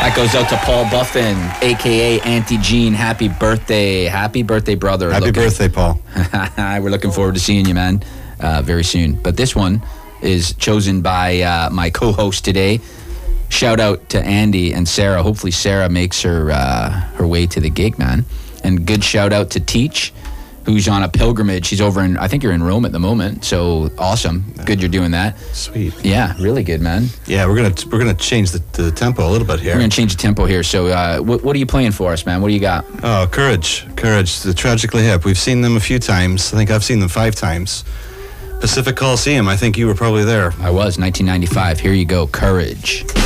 That goes out to Paul Buffin, a.k.a. Auntie Jean. Happy birthday. Happy birthday, brother. Happy birthday, Paul. We're looking forward to seeing you, man, very soon. But this one is chosen by my co-host today. Shout out to Andy and Sarah. Hopefully Sarah makes her way to the gig, man. And good shout out to Teach, who's on a pilgrimage. She's over in, I think you're in Rome at the moment. So awesome. Good you're doing that. Sweet. Yeah, really good, man. Yeah, we're gonna change the tempo a little bit here. We're going to change the tempo here. So what are you playing for us, man? What do you got? Oh, Courage, the Tragically Hip. We've seen them a few times. I think I've seen them 5 times. Pacific Coliseum, I think you were probably there. I was, 1995. Here you go, Courage.